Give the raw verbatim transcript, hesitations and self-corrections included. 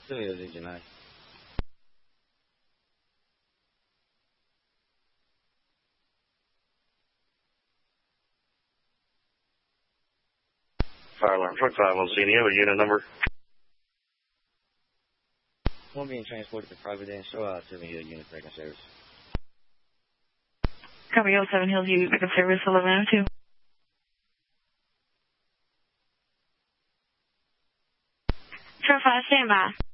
Seven Hills Engine nine. Fire alarm truck five one C N E, what unit number? One being transported to Providence. Show out Seven Hills unit breaking service. Copy, oh, Seven Hills unit breaking service, eleven oh two. Sure, five, stand by.